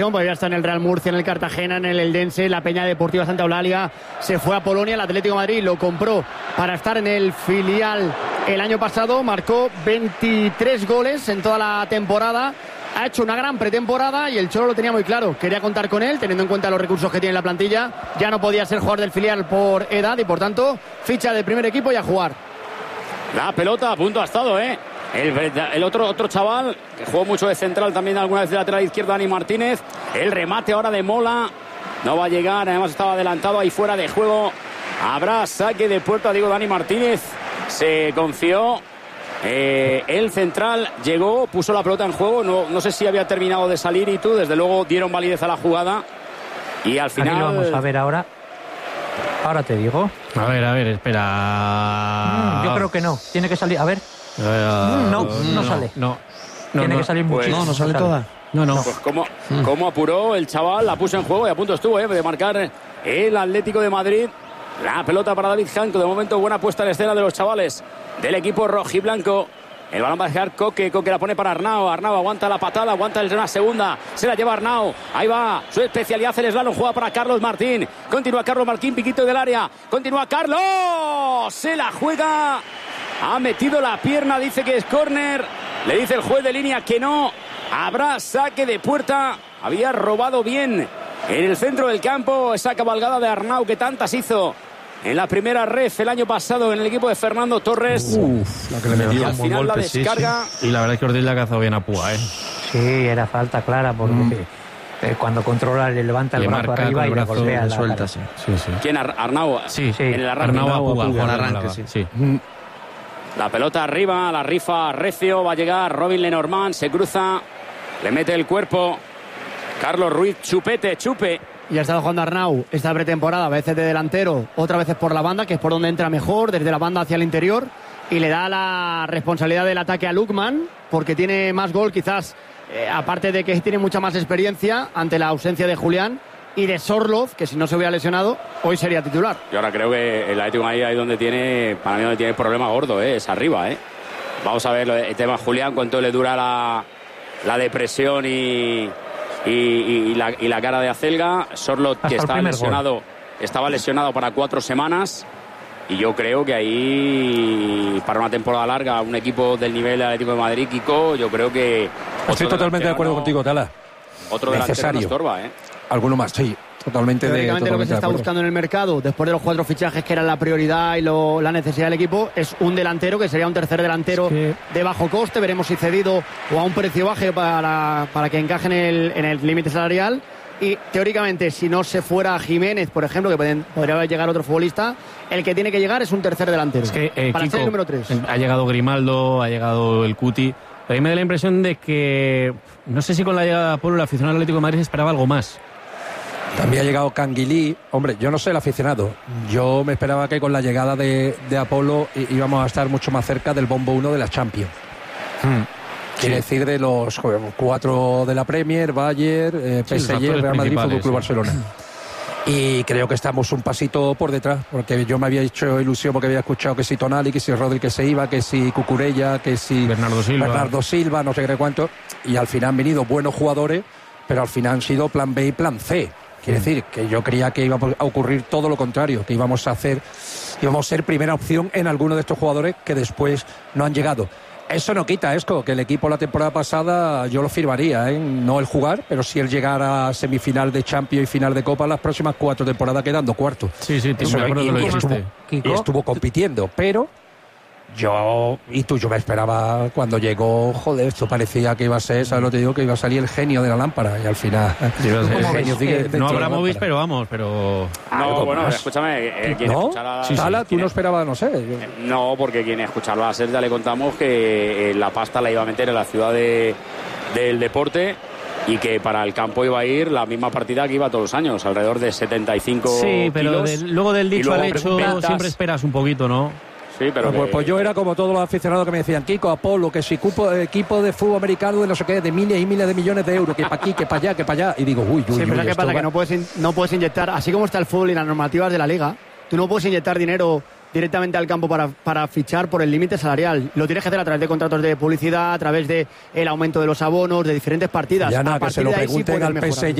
Podría estar en el Real Murcia, en el Cartagena, en el Eldense, la Peña Deportiva Santa Eulalia. Se fue a Polonia, el Atlético de Madrid lo compró para estar en el filial el año pasado. Marcó 23 goles en toda la temporada. Ha hecho una gran pretemporada y el Cholo lo tenía muy claro. Quería contar con él, teniendo en cuenta los recursos que tiene la plantilla. Ya no podía ser jugador del filial por edad y por tanto ficha del primer equipo y a jugar. La pelota a punto ha estado, el otro chaval que jugó mucho de central, también alguna vez de lateral izquierdo, Dani Martínez. El remate ahora de Mola no va a llegar, además estaba adelantado ahí fuera de juego. Habrá saque de puerta, digo, Dani Martínez se confió. El central llegó, puso la pelota en juego, no sé si había terminado de salir y tú, desde luego dieron validez a la jugada y al final... Aquí lo vamos a ver ahora te digo. A ver, espera. Yo creo que no, tiene que salir, a ver. No sale. Tiene que salir muchísimo. No sale toda. No. Pues cómo apuró el chaval, la puso en juego y a punto estuvo de marcar el Atlético de Madrid. La pelota para David Janko, de momento buena puesta en escena de los chavales del equipo rojiblanco. El balón va a dejar Coque la pone para Arnau. Arnau aguanta la patada, aguanta la segunda, se la lleva Arnau. Ahí va, su especialidad el slalom, juega para Carlos Martín. Continúa Carlos Martín, piquito del área. Continúa Carlos, se la juega. Ha metido la pierna, dice que es córner. Le dice el juez de línea que no. Habrá saque de puerta. Había robado bien en el centro del campo esa cabalgada de Arnau que tantas hizo en la primera ref el año pasado en el equipo de Fernando Torres. La que le metió. Al final la descarga. Sí. Y la verdad es que Ortiz la ha cazado bien a Púa, Sí, era falta clara porque cuando controla le levanta el brazo arriba y la golpea la suelta. Sí. ¿Quién? Arnau. Sí. En el arranque. Arnau a Púa, el arranque, sí. La pelota arriba, la rifa recio, va a llegar Robin Lenormand, se cruza, le mete el cuerpo. Carlos Ruiz, chupe. Y ha estado jugando Arnau esta pretemporada, a veces de delantero, otras veces por la banda, que es por donde entra mejor, desde la banda hacia el interior, y le da la responsabilidad del ataque a Lukman, porque tiene más gol quizás, aparte de que tiene mucha más experiencia ante la ausencia de Julián y de Sorloz, que si no se hubiera lesionado, hoy sería titular. Yo ahora creo que el Atlético ahí es donde tiene, para mí donde tiene problema gordo, es arriba, Vamos a ver el tema Julián, cuánto le dura la depresión y la cara de Acelga. Sorloth, que estaba lesionado para 4 semanas, y yo creo que ahí para una temporada larga un equipo del nivel del Atlético de Madrid, Kiko, yo creo que estoy totalmente de acuerdo contigo, Tala. Otro delantero no estorba, Alguno más, sí. Totalmente lo que se está buscando en el mercado, después de los 4 fichajes que eran la prioridad y la necesidad del equipo, es un delantero que sería un tercer delantero de bajo coste. Veremos si cedido o a un precio bajo para que encaje en el límite salarial. Y teóricamente, si no se fuera Jiménez, por ejemplo, que podría llegar otro futbolista, el que tiene que llegar es un tercer delantero. Es que, para Kiko, ser el número 3. Ha llegado Grimaldo, ha llegado el Cuti. Pero a mí me da la impresión de que, no sé si con la llegada de Apolo, el aficionado al Atlético de Madrid esperaba algo más. También ha llegado Canguilí. Hombre, yo no sé el aficionado. Yo me esperaba que con la llegada de Apolo íbamos a estar mucho más cerca del bombo 1 de la Champions. Quiere decir de los 4 de la Premier, Bayern, PSG, Real Madrid, Fútbol Club Barcelona. Y creo que estamos un pasito por detrás, porque yo me había hecho ilusión porque había escuchado que si Tonali, que si Rodri que se iba, que si Cucurella, que si Bernardo Silva, no sé qué cuánto. Y al final han venido buenos jugadores, pero al final han sido plan B y plan C. Quiere decir que yo creía que iba a ocurrir todo lo contrario, que íbamos a ser primera opción en alguno de estos jugadores que después no han llegado. Eso no quita, Esco, que el equipo la temporada pasada yo lo firmaría, no el jugar, pero sí el llegar a semifinal de Champions y final de Copa las próximas 4 temporadas quedando cuarto. Sí, eso me acuerdo que lo dijiste. Y estuvo compitiendo, pero yo me esperaba cuando llegó, joder, esto parecía que iba a ser, ¿sabes lo que te digo? Que iba a salir el genio de la lámpara y al final no habrá móvil, pero vamos, pero... No, bueno, escúchame, quien escuchara... Sala, tú no esperabas, no sé. No, porque quien escucharla a ser, ya le contamos que la pasta la iba a meter en la ciudad del deporte y que para el campo iba a ir la misma partida que iba todos los años, alrededor de 75 Sí, pero kilos, luego del dicho al hecho siempre esperas un poquito, ¿no? Sí, pero pues yo era como todos los aficionados que me decían, Kiko, Apolo, que si equipo de fútbol americano de no sé qué, de miles y miles de millones de euros, que para aquí, que para allá, que para allá. Y digo, pero ¿qué pasa? Que no puedes inyectar, así como está el fútbol y las normativas de la liga, tú no puedes inyectar dinero directamente al campo para fichar por el límite salarial. Lo tienes que hacer a través de contratos de publicidad, a través de el aumento de los abonos, de diferentes partidas. Ya nada, que se lo pregunten al PSG